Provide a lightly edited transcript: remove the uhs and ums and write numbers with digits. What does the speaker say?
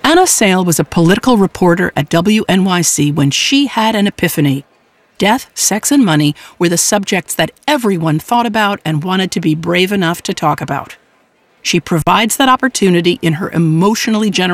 Anna Sale was a political reporter at WNYC when she had an epiphany. Death, sex, and money were the subjects that everyone thought about and wanted to be brave enough to talk about. She provides that opportunity in her emotionally generous